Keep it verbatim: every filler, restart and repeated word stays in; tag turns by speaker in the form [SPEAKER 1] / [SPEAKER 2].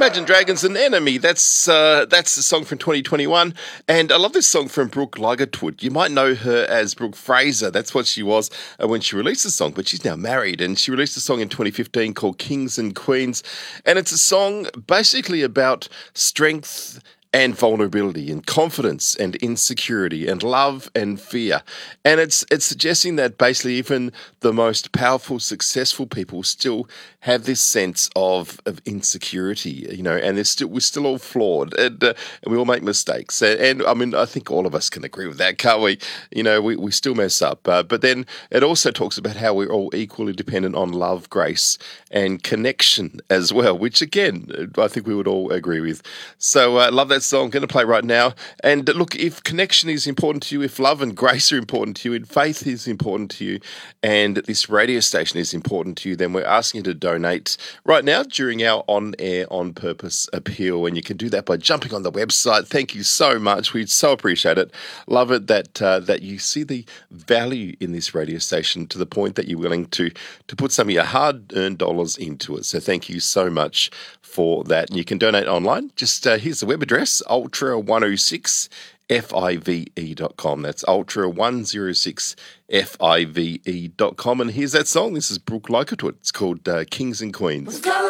[SPEAKER 1] Imagine Dragons an Enemy. That's uh, that's the song from twenty twenty-one. And I love this song from Brooke Ligertwood. You might know her as Brooke Fraser. That's what she was uh, when she released the song, but she's now married. And she released a song in twenty fifteen called Kings and Queens. And it's a song basically about strength and vulnerability and confidence and insecurity and love and fear. And it's it's suggesting that basically even the most powerful, successful people still have this sense of, of insecurity, you know, and they're still, we're still all flawed and, uh, and we all make mistakes. And, and I mean, I think all of us can agree with that, can't we? You know, we, we still mess up. Uh, but then it also talks about how we're all equally dependent on love, grace, and connection as well, which again, I think we would all agree with. So I uh, love that song. I'm going to play right now. And look, if connection is important to you, if love and grace are important to you, and faith is important to you, and this radio station is important to you, then we're asking you to donate right now during our on-air, on-purpose appeal. And you can do that by jumping on the website. Thank you so much. We so appreciate it. Love it that uh, that you see the value in this radio station to the point that you're willing to, to put some of your hard-earned dollars into it. So thank you so much for that. And you can donate online. Just uh, here's the web address, ultra one oh six five dot com. That's ultra one oh six five dot com. And here's that song. This is Brooke Ligertwood. It's called uh, Kings and Queens.